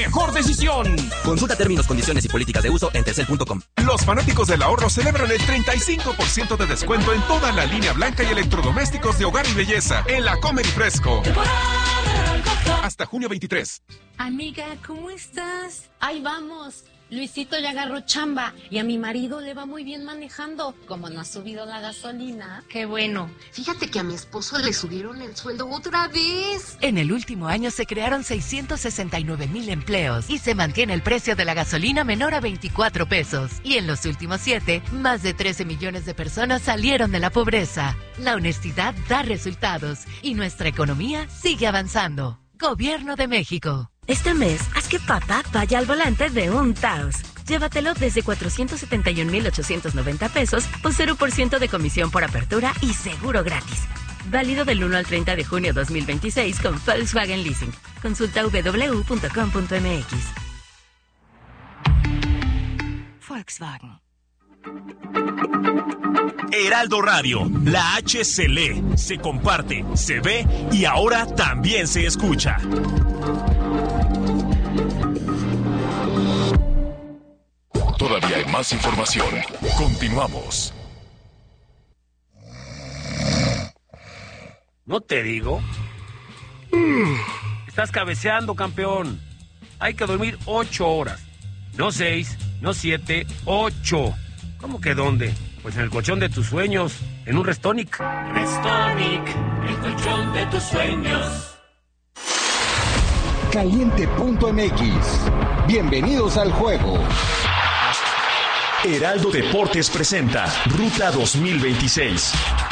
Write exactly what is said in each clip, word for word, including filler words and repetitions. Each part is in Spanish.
mejor decisión. Consulta términos, condiciones y políticas de uso en telcel punto com. Los fanáticos del ahorro celebran el treinta y cinco por ciento de descuento en toda la línea blanca y electrodomésticos de hogar y belleza en la Comer y Fresco. Hasta junio veintitrés. Amiga, ¿cómo estás? Ahí vamos. Luisito ya agarró chamba y a mi marido le va muy bien manejando. Como no ha subido la gasolina. Qué bueno. Fíjate que a mi esposo le subieron el sueldo otra vez. En el último año se crearon seiscientos sesenta y nueve mil empleos y se mantiene el precio de la gasolina menor a veinticuatro pesos. Y en los últimos siete, más de trece millones de personas salieron de la pobreza. La honestidad da resultados y nuestra economía sigue avanzando. Gobierno de México. Este mes, haz que papá vaya al volante de un Taos. Llévatelo desde cuatrocientos setenta y un mil ochocientos noventa pesos o cero por ciento de comisión por apertura y seguro gratis. Válido del uno al treinta de junio dos mil veintiséis con Volkswagen Leasing. Consulta doble u doble u doble u punto com punto m x. Volkswagen. Heraldo Radio, la H se lee, se comparte, se ve y ahora también se escucha. Todavía hay más información. Continuamos. ¿No te digo? Mm, estás cabeceando, campeón. Hay que dormir ocho horas. No seis, no siete, ocho. ¿Cómo que dónde? Pues en el colchón de tus sueños, en un Restonic. Restonic, el colchón de tus sueños. Caliente punto m x. Bienvenidos al juego. Heraldo Deportes presenta Ruta dos mil veintiséis.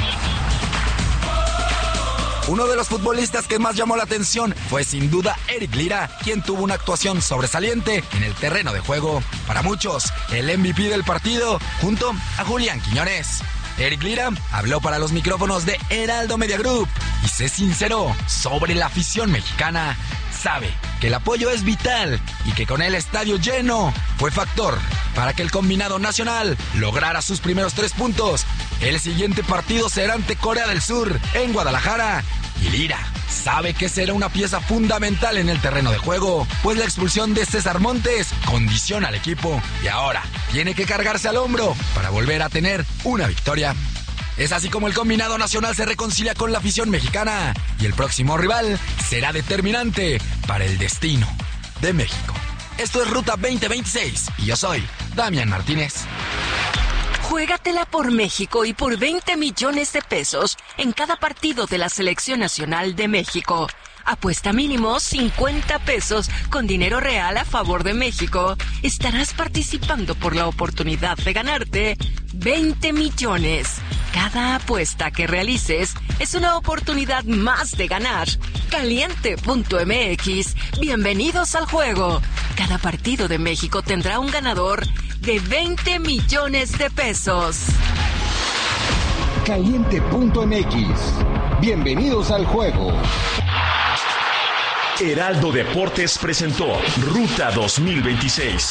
Uno de los futbolistas que más llamó la atención fue sin duda Eric Lira, quien tuvo una actuación sobresaliente en el terreno de juego. Para muchos, el M V P del partido, junto a Julián Quiñones. Eric Lira habló para los micrófonos de Heraldo Media Group y se sinceró sobre la afición mexicana. Sabe que el apoyo es vital y que con el estadio lleno fue factor para que el combinado nacional lograra sus primeros tres puntos. El siguiente partido será ante Corea del Sur en Guadalajara y Lira sabe que será una pieza fundamental en el terreno de juego, pues la expulsión de César Montes condiciona al equipo y ahora tiene que cargarse al hombro para volver a tener una victoria. Es así como el combinado nacional se reconcilia con la afición mexicana y el próximo rival será determinante para el destino de México. Esto es Ruta veinte veintiséis y yo soy Damián Martínez. Juégatela por México y por veinte millones de pesos en cada partido de la Selección Nacional de México. Apuesta mínimo cincuenta pesos con dinero real a favor de México. Estarás participando por la oportunidad de ganarte veinte millones. Cada apuesta que realices es una oportunidad más de ganar. Caliente punto m x. Bienvenidos al juego. Cada partido de México tendrá un ganador de veinte millones de pesos. Caliente punto m x. Bienvenidos al juego. Heraldo Deportes presentó Ruta dos mil veintiséis.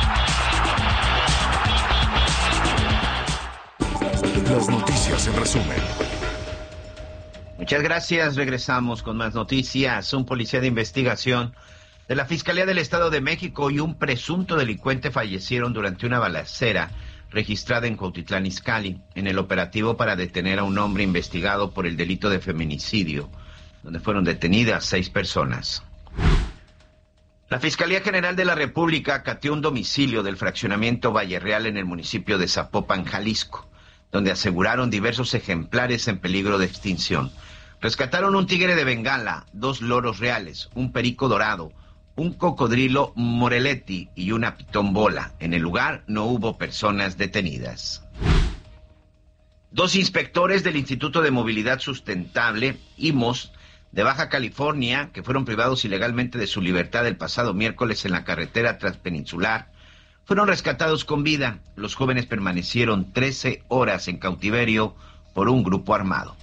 Las noticias en resumen. Muchas gracias. Regresamos con más noticias. Un policía de investigación de la Fiscalía del Estado de México y un presunto delincuente fallecieron durante una balacera registrada en Cuautitlán Izcalli, en el operativo para detener a un hombre investigado por el delito de feminicidio, donde fueron detenidas seis personas. La Fiscalía General de la República cateó un domicilio del fraccionamiento Valle Real en el municipio de Zapopan, Jalisco, donde aseguraron diversos ejemplares en peligro de extinción. Rescataron un tigre de Bengala, dos loros reales, un perico dorado, un cocodrilo Moreletti y una pitombola. En el lugar no hubo personas detenidas. Dos inspectores del Instituto de Movilidad Sustentable, I M O S, de Baja California, que fueron privados ilegalmente de su libertad el pasado miércoles en la carretera transpeninsular, fueron rescatados con vida. Los jóvenes permanecieron trece horas en cautiverio por un grupo armado.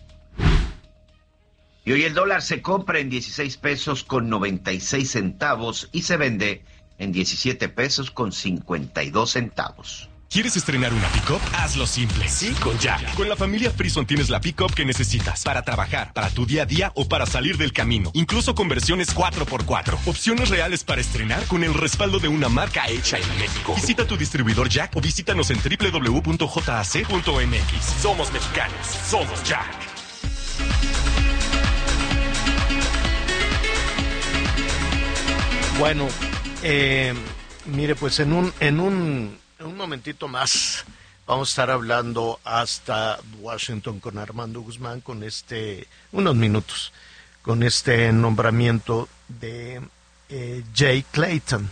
Y hoy el dólar se compra en dieciséis pesos con noventa y seis centavos y se vende en diecisiete pesos con cincuenta y dos centavos. ¿Quieres estrenar una pick-up? Hazlo simple. Sí, con Jack. Con la familia Frison tienes la pick-up que necesitas para trabajar, para tu día a día o para salir del camino. Incluso con versiones cuatro por cuatro. Opciones reales para estrenar con el respaldo de una marca hecha en México. Visita tu distribuidor Jack o visítanos en doble u doble u doble u punto jac punto m x. Somos mexicanos. Somos Jack. Bueno, eh, mire, pues en un... En un un momentito más vamos a estar hablando hasta Washington con Armando Guzmán, con este, unos minutos, con este nombramiento de eh, Jay Clayton.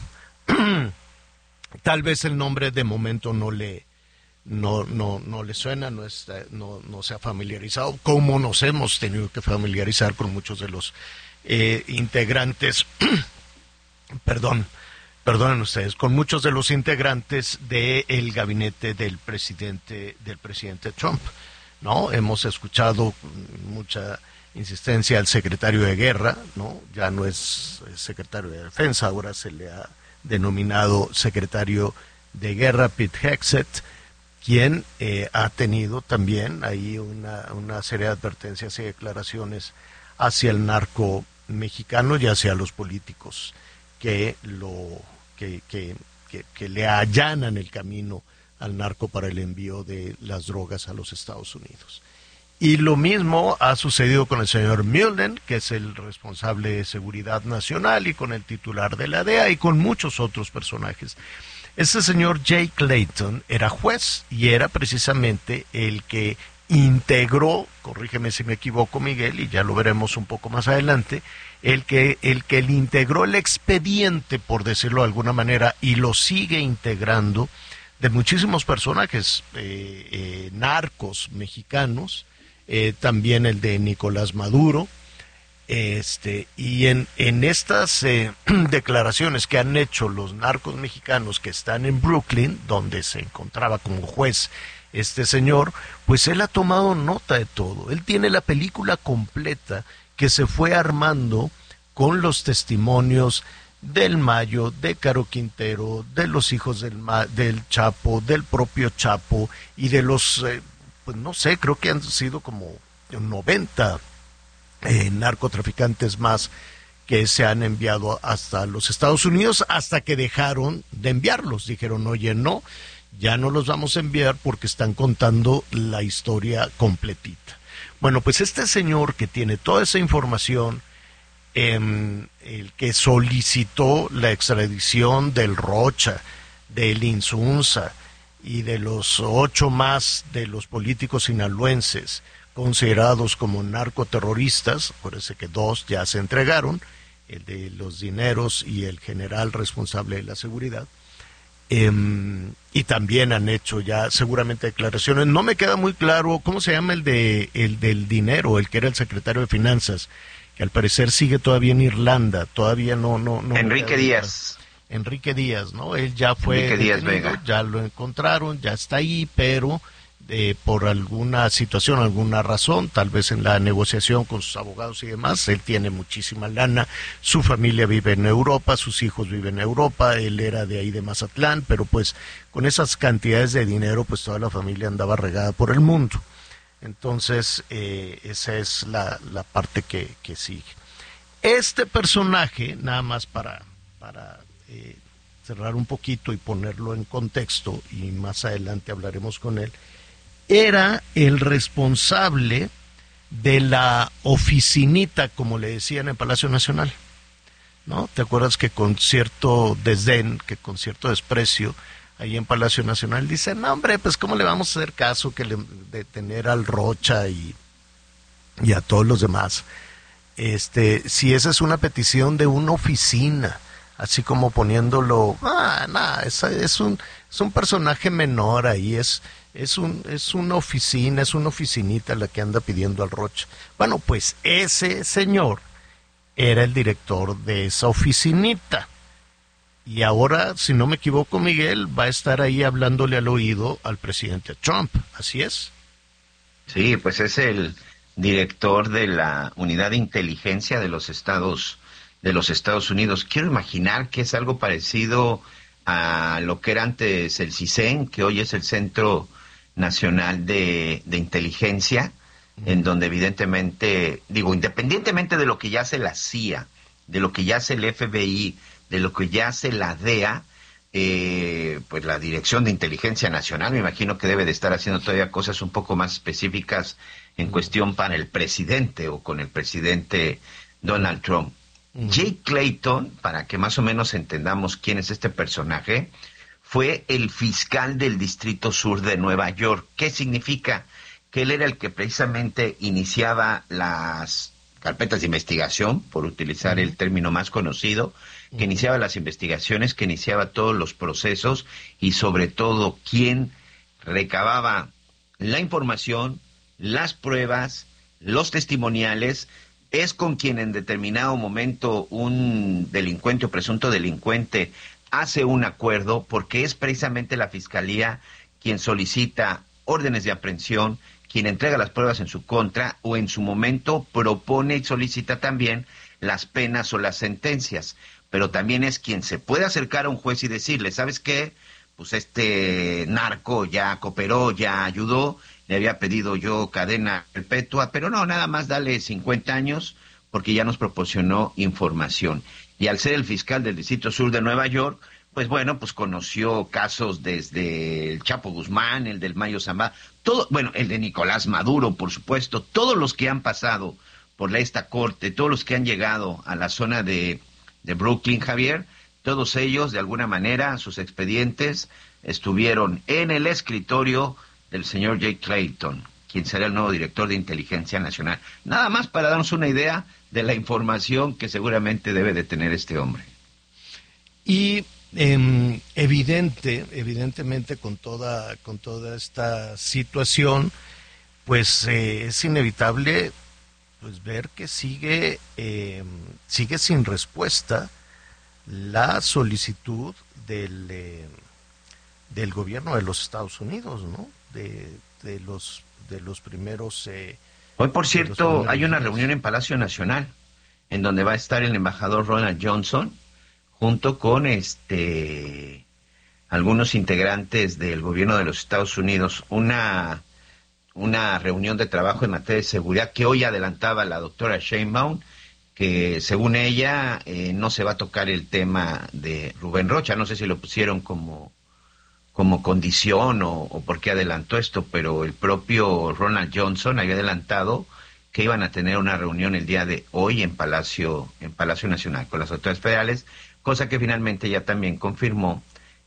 Tal vez el nombre de momento no le no no no le suena, no está, no no se ha familiarizado, como nos hemos tenido que familiarizar con muchos de los eh, integrantes, perdón. Perdonen ustedes, con muchos de los integrantes del gabinete del presidente del presidente Trump, ¿no? Hemos escuchado mucha insistencia al secretario de Guerra, ¿no? Ya no es secretario de Defensa, ahora se le ha denominado secretario de Guerra, Pete Hegseth, quien eh, ha tenido también ahí una, una serie de advertencias y declaraciones hacia el narco mexicano y hacia los políticos que lo que, que, que, que le allanan el camino al narco para el envío de las drogas a los Estados Unidos. Y lo mismo ha sucedido con el señor Mueller, que es el responsable de Seguridad Nacional, y con el titular de la D E A y con muchos otros personajes. Este señor Jay Clayton era juez y era precisamente el que integró, corrígeme si me equivoco, Miguel, y ya lo veremos un poco más adelante, el que el que le integró el expediente, por decirlo de alguna manera, y lo sigue integrando, de muchísimos personajes eh, eh, narcos mexicanos, eh, también el de Nicolás Maduro, este y en, en estas eh, declaraciones que han hecho los narcos mexicanos que están en Brooklyn, donde se encontraba como juez este señor, pues él ha tomado nota de todo. Él tiene la película completa que se fue armando con los testimonios del Mayo, de Caro Quintero, de los hijos del, Ma, del Chapo, del propio Chapo y de los, eh, pues no sé, creo que han sido como noventa eh, narcotraficantes más que se han enviado hasta los Estados Unidos, hasta que dejaron de enviarlos. Dijeron, oye, no, ya no los vamos a enviar porque están contando la historia completita. Bueno, pues este señor que tiene toda esa información, eh, el que solicitó la extradición del Rocha, del Insunza y de los ocho más de los políticos sinaloenses considerados como narcoterroristas, parece que dos ya se entregaron, el de los dineros y el general responsable de la seguridad, eh, y también han hecho ya seguramente declaraciones. No me queda muy claro cómo se llama el de el del dinero, el que era el secretario de Finanzas, que al parecer sigue todavía en Irlanda, todavía no no no Enrique Díaz. Enrique Díaz, ¿no? Él ya fue Enrique Díaz Vega. Ya lo encontraron, ya está ahí, pero eh, por alguna situación, alguna razón, tal vez en la negociación con sus abogados y demás, él tiene muchísima lana, su familia vive en Europa, sus hijos viven en Europa, él era de ahí de Mazatlán, pero pues con esas cantidades de dinero, pues toda la familia andaba regada por el mundo. Entonces, eh, esa es la, la parte que, que sigue. Este personaje, nada más para, para eh, cerrar un poquito y ponerlo en contexto, y más adelante hablaremos con él, era el responsable de la oficinita, como le decían en Palacio Nacional, ¿no? ¿Te acuerdas que con cierto desdén, que con cierto desprecio, ahí en Palacio Nacional dicen, no hombre, pues cómo le vamos a hacer caso que le, de tener al Rocha y, y a todos los demás? Este, si esa es una petición de una oficina, así como poniéndolo, ah, nada, es, es un es un personaje menor ahí, es es un es una oficina, es una oficinita la que anda pidiendo al Rocha. Bueno, pues ese señor era el director de esa oficinita. Y ahora, si no me equivoco, Miguel, va a estar ahí hablándole al oído al presidente Trump, ¿así es? Sí, pues es el director de la Unidad de Inteligencia de los Estados de los Estados Unidos. Quiero imaginar que es algo parecido a lo que era antes el CISEN, que hoy es el Centro Nacional de, de Inteligencia, uh-huh. en donde evidentemente, digo, independientemente de lo que ya hace la C I A, de lo que ya hace el F B I, de lo que ya hace la D E A, eh, pues la Dirección de Inteligencia Nacional, me imagino que debe de estar haciendo todavía cosas un poco más específicas en uh-huh. cuestión para el presidente o con el presidente Donald Trump. Uh-huh. Jay Clayton, para que más o menos entendamos quién es este personaje, fue el fiscal del Distrito Sur de Nueva York. ¿Qué significa? Que él era el que precisamente iniciaba las carpetas de investigación, por utilizar uh-huh. el término más conocido, que uh-huh. iniciaba las investigaciones, que iniciaba todos los procesos y sobre todo quien recababa la información, las pruebas, los testimoniales. Es con quien en determinado momento un delincuente o presunto delincuente hace un acuerdo, porque es precisamente la Fiscalía quien solicita órdenes de aprehensión, quien entrega las pruebas en su contra o en su momento propone y solicita también las penas o las sentencias. Pero también es quien se puede acercar a un juez y decirle, ¿sabes qué? Pues este narco ya cooperó, ya ayudó, le había pedido yo cadena perpetua, pero no, nada más dale cincuenta años porque ya nos proporcionó información. Y al ser el fiscal del Distrito Sur de Nueva York, pues bueno, pues conoció casos desde el Chapo Guzmán, el del Mayo Zambada, todo, bueno, el de Nicolás Maduro, por supuesto, todos los que han pasado por esta corte, todos los que han llegado a la zona de, de Brooklyn, Javier, todos ellos, de alguna manera, sus expedientes estuvieron en el escritorio del señor Jay Clayton, quien será el nuevo director de Inteligencia Nacional. Nada más para darnos una idea de la información que seguramente debe de tener este hombre. Y eh, evidente, evidentemente con toda, con toda esta situación, pues eh, es inevitable pues ver que sigue, eh, sigue sin respuesta la solicitud del, eh, del gobierno de los Estados Unidos, ¿no? De, de los de los primeros eh, hoy por cierto hay una reunión en Palacio Nacional en donde va a estar el embajador Ronald Johnson junto con este algunos integrantes del gobierno de los Estados Unidos, una una reunión de trabajo en materia de seguridad que hoy adelantaba la doctora Sheinbaum, que según ella eh, no se va a tocar el tema de Rubén Rocha. No sé si lo pusieron como como condición o, o por qué adelantó esto, pero el propio Ronald Johnson había adelantado que iban a tener una reunión el día de hoy en Palacio, en Palacio Nacional con las autoridades federales, cosa que finalmente ya también confirmó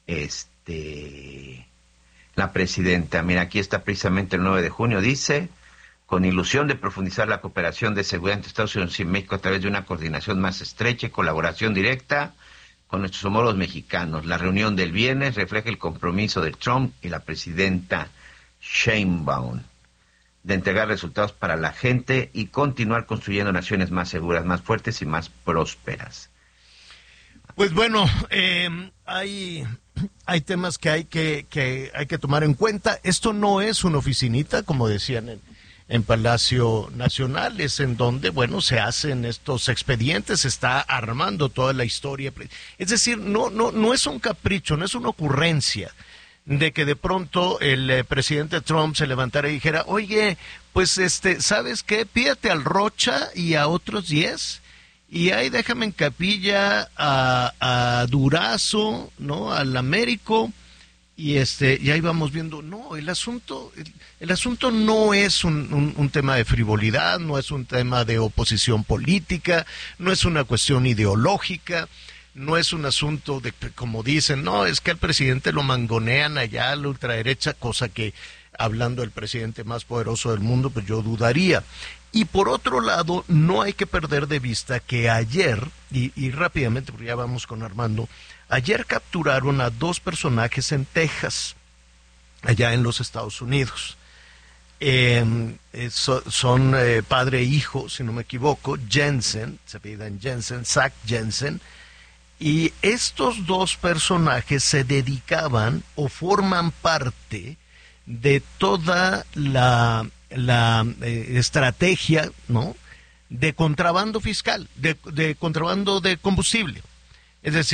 este la presidenta. Mira, aquí está precisamente el nueve de junio, dice: con ilusión de profundizar la cooperación de seguridad entre Estados Unidos y México a través de una coordinación más estrecha y colaboración directa con nuestros homólogos mexicanos. La reunión del viernes refleja el compromiso de Trump y la presidenta Sheinbaum de entregar resultados para la gente y continuar construyendo naciones más seguras, más fuertes y más prósperas. Pues bueno, eh, hay, hay temas que hay que, que hay que tomar en cuenta. Esto no es una oficinita, como decían en, en Palacio Nacional, es en donde, bueno, se hacen estos expedientes, se está armando toda la historia. Es decir, no, no, no es un capricho, no es una ocurrencia de que de pronto el eh, presidente Trump se levantara y dijera, oye, pues este, ¿sabes qué? Pídete al Rocha y a otros diez, y ahí déjame en capilla a, a Durazo, ¿no? Al Américo, y este, y ahí vamos viendo. No, el asunto, el, el asunto no es un, un, un tema de frivolidad, no es un tema de oposición política, no es una cuestión ideológica. No es un asunto de, como dicen, no, es que al presidente lo mangonean allá a la ultraderecha, cosa que, hablando del presidente más poderoso del mundo, pues yo dudaría. Y por otro lado, no hay que perder de vista que ayer, y, y rápidamente, porque ya vamos con Armando, ayer capturaron a dos personajes en Texas, allá en los Estados Unidos. Eh, so, son eh, padre e hijo, si no me equivoco, Jensen, se apellidan Jensen, Zach Jensen. Y estos dos personajes se dedicaban o forman parte de toda la, la eh, estrategia, ¿no?, de contrabando fiscal, de, de contrabando de combustible. Es decir,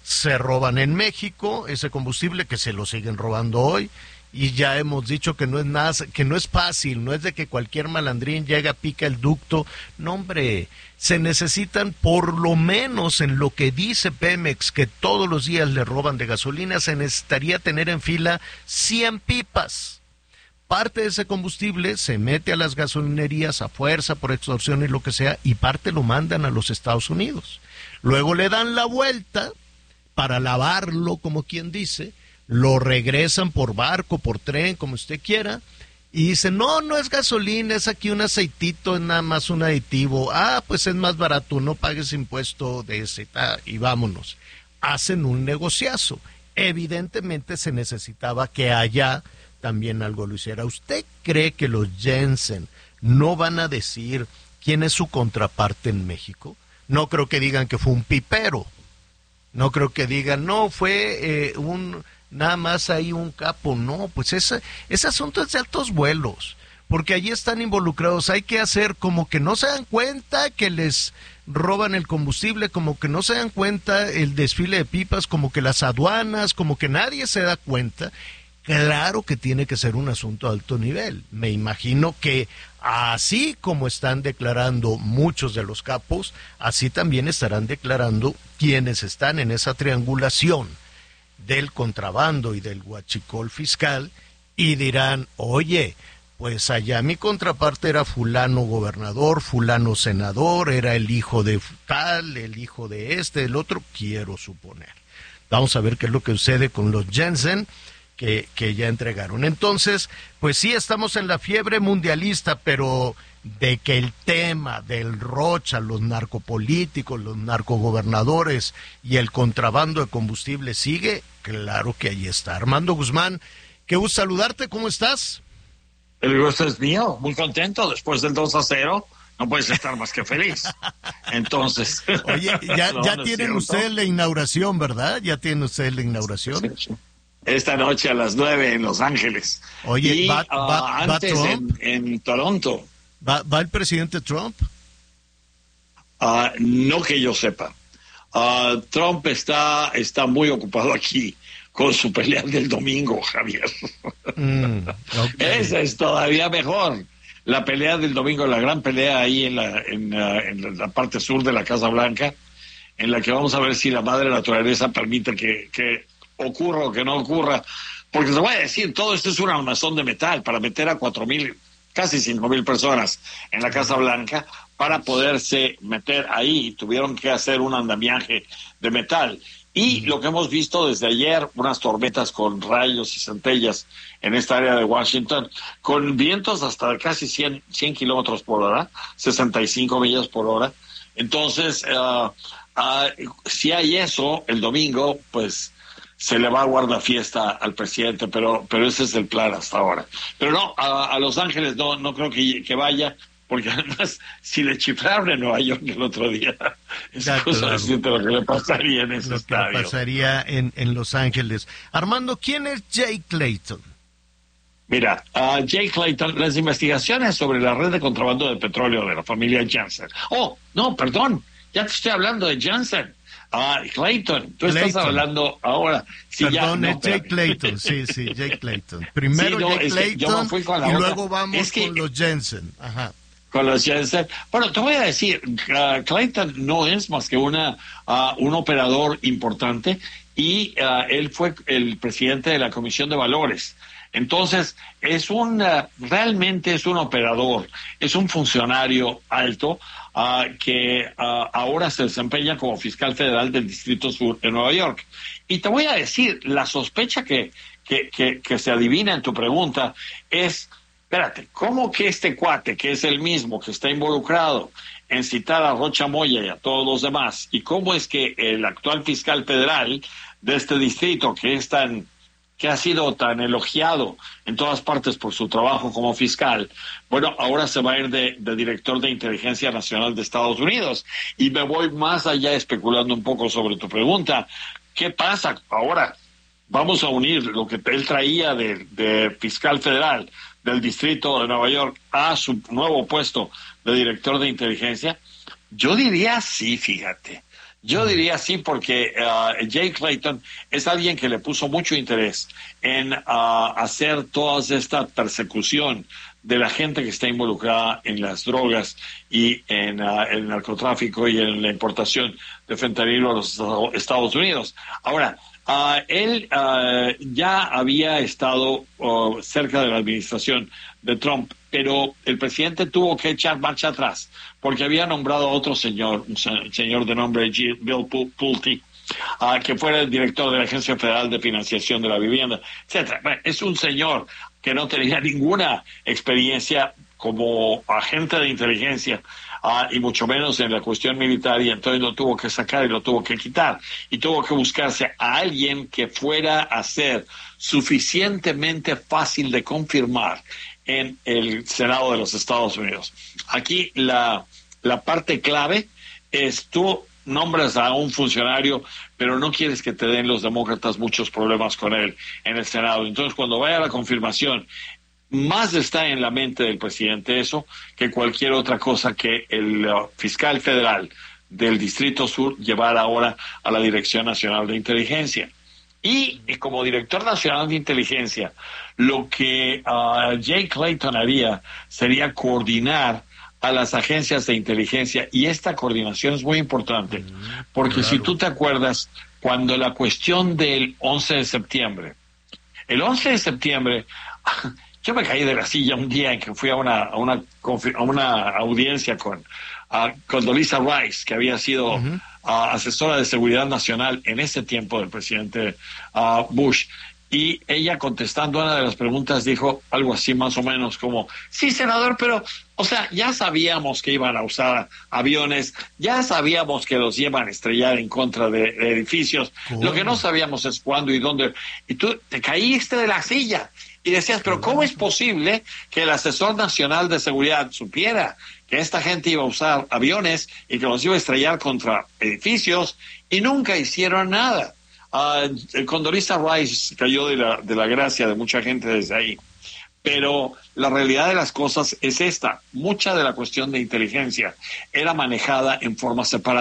se roban en México ese combustible, que se lo siguen robando hoy, y ya hemos dicho que no es nada, que no es fácil, no es de que cualquier malandrín llega, pica el ducto. No, hombre, se necesitan, por lo menos en lo que dice Pemex, que todos los días le roban de gasolina, se necesitaría tener en fila cien pipas. Parte de ese combustible se mete a las gasolinerías a fuerza, por extorsión y lo que sea, y parte lo mandan a los Estados Unidos. Luego le dan la vuelta para lavarlo, como quien dice, lo regresan por barco, por tren, como usted quiera, y dicen, no, no es gasolina, es aquí un aceitito, es nada más un aditivo. Ah, pues es más barato, no pagues impuesto de ese, ah, y vámonos. Hacen un negociazo. Evidentemente se necesitaba que allá también algo lo hiciera. ¿Usted cree que los Jensen no van a decir quién es su contraparte en México? No creo que digan que fue un pipero. No creo que digan, no, fue eh, un nada más ahí un capo. No, pues ese, ese asunto es de altos vuelos, porque allí están involucrados. Hay que hacer como que no se dan cuenta que les roban el combustible, como que no se dan cuenta el desfile de pipas, como que las aduanas, como que nadie se da cuenta. Claro que tiene que ser un asunto de alto nivel. Me imagino que así como están declarando muchos de los capos, así también estarán declarando quienes están en esa triangulación del contrabando y del huachicol fiscal, y dirán, oye, pues allá mi contraparte era fulano gobernador, fulano senador, era el hijo de tal, el hijo de este, el otro, quiero suponer. Vamos a ver qué es lo que sucede con los Jensen, que, que ya entregaron. Entonces, pues sí, estamos en la fiebre mundialista, pero de que el tema del Rocha, los narcopolíticos, los narcogobernadores y el contrabando de combustible sigue, claro que ahí está. Armando Guzmán, qué gusto saludarte, ¿cómo estás? El gusto es mío, muy contento, después del dos a cero, no puedes estar más que feliz. Entonces... Oye, ya, ya no, tienen no ustedes la inauguración, ¿verdad? Ya tienen ustedes la inauguración. Sí, sí. Esta noche a las nueve en Los Ángeles. Oye, y va, uh, va, antes va Trump? En, en Toronto. ¿Va, ¿Va el presidente Trump? Uh, no que yo sepa. Uh, Trump está, está muy ocupado aquí con su pelea del domingo, Javier. Mm, okay. Esa es todavía mejor. La pelea del domingo, la gran pelea ahí en la, en, uh, en la parte sur de la Casa Blanca, en la que vamos a ver si la madre naturaleza permite que, que ocurra o que no ocurra. Porque te voy a decir, todo esto es un armazón de metal para meter a cuatro mil, casi cinco mil personas en la Casa Blanca para poderse meter ahí. Tuvieron que hacer un andamiaje de metal. Y lo que hemos visto desde ayer, unas tormentas con rayos y centellas en esta área de Washington, con vientos hasta casi cien, cien kilómetros por hora, sesenta y cinco millas por hora. Entonces, uh, uh, si hay eso el domingo, pues se le va a guardafiesta al presidente, pero pero ese es el plan hasta ahora. Pero no, a, a Los Ángeles no no creo que, que vaya, porque además, si le chiflaron en Nueva York el otro día, es cosa reciente lo que le pasaría en ese lo estadio. Lo que pasaría en, en Los Ángeles. Armando, ¿quién es Jay Clayton? Mira, uh, Jay Clayton, las investigaciones sobre la red de contrabando de petróleo de la familia Jensen. Oh, no, perdón, ya te estoy hablando de Jensen. Ah, uh, Clayton, tú Clayton. Estás hablando ahora. Sí, Perdón, ya, no, es Jay Clayton, sí, sí, Jay Clayton. Primero sí, no, Jay Clayton y otra. Luego vamos es que, con los Jensen. Ajá. Con los Jensen. Bueno, te voy a decir, uh, Clayton no es más que una uh, un operador importante y uh, él fue el presidente de la Comisión de Valores. Entonces, es un, uh, realmente es un operador, es un funcionario alto uh, que uh, ahora se desempeña como fiscal federal del Distrito Sur de Nueva York. Y te voy a decir, la sospecha que, que, que, que se adivina en tu pregunta es, espérate, ¿cómo que este cuate, que es el mismo que está involucrado en citar a Rocha Moya y a todos los demás, y cómo es que el actual fiscal federal de este distrito, que es tan... que ha sido tan elogiado en todas partes por su trabajo como fiscal, bueno, ahora se va a ir de, de director de Inteligencia Nacional de Estados Unidos? Y me voy más allá especulando un poco sobre tu pregunta. ¿Qué pasa ahora? Vamos a unir lo que él traía de, de fiscal federal del Distrito de Nueva York a su nuevo puesto de director de inteligencia. Yo diría sí, fíjate. Yo diría sí, porque uh, Jay Clayton es alguien que le puso mucho interés en uh, hacer toda esta persecución de la gente que está involucrada en las drogas y en uh, el narcotráfico y en la importación de fentanilo a los Estados Unidos. Ahora, uh, él uh, ya había estado uh, cerca de la administración de Trump, pero el presidente tuvo que echar marcha atrás porque había nombrado a otro señor, un señor de nombre Bill Pulte, uh, que fuera el director de la Agencia Federal de Financiación de la Vivienda, etcétera. Bueno, es un señor que no tenía ninguna experiencia como agente de inteligencia, uh, y mucho menos en la cuestión militar, y entonces lo tuvo que sacar y lo tuvo que quitar, y tuvo que buscarse a alguien que fuera a ser suficientemente fácil de confirmar en el Senado de los Estados Unidos. Aquí la, la parte clave es tú nombras a un funcionario, pero no quieres que te den los demócratas muchos problemas con él en el Senado. Entonces, cuando vaya la confirmación, más está en la mente del presidente eso que cualquier otra cosa que el uh, fiscal federal del Distrito Sur llevara ahora a la Dirección Nacional de Inteligencia. Y, y como director nacional de inteligencia, lo que uh, Jay Clayton haría sería coordinar a las agencias de inteligencia, y esta coordinación es muy importante, porque claro, si tú te acuerdas, cuando la cuestión del once de septiembre, el once de septiembre, yo me caí de la silla un día en que fui a una, a una, a una audiencia con uh, Condoleezza Rice, que había sido uh-huh. uh, asesora de seguridad nacional en ese tiempo del presidente uh, Bush. Y ella, contestando una de las preguntas, dijo algo así más o menos como, sí, senador, pero, o sea, ya sabíamos que iban a usar aviones, ya sabíamos que los iban a estrellar en contra de, de edificios, ¿cómo? Lo que no sabíamos es cuándo y dónde. Y tú te caíste de la silla y decías, pero ¿cómo es posible que el asesor nacional de seguridad supiera que esta gente iba a usar aviones y que los iba a estrellar contra edificios y nunca hicieron nada? Uh, Condoleezza Rice cayó de la, de la gracia de mucha gente desde ahí, pero la realidad de las cosas es esta: mucha de la cuestión de inteligencia era manejada en forma separada.